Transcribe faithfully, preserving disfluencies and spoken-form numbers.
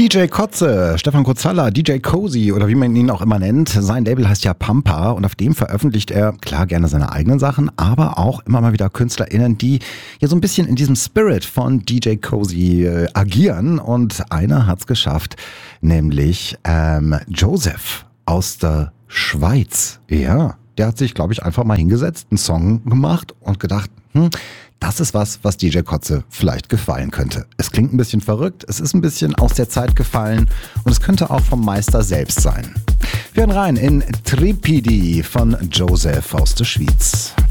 D J Kotze, Stefan Kotzalla, D J Cozy oder wie man ihn auch immer nennt. Sein Label heißt ja Pampa und auf dem veröffentlicht er, klar, gerne seine eigenen Sachen, aber auch immer mal wieder KünstlerInnen, die ja so ein bisschen in diesem Spirit von D J Cozy äh, agieren. Und einer hat's geschafft, nämlich ähm, Joseph aus der Schweiz. Ja, der hat sich, glaube ich, einfach mal hingesetzt, einen Song gemacht und gedacht, hm, das ist was, was D J Kotze vielleicht gefallen könnte. Es klingt ein bisschen verrückt, es ist ein bisschen aus der Zeit gefallen und es könnte auch vom Meister selbst sein. Wir hören rein in Tripidi von Joseph aus der Schweiz.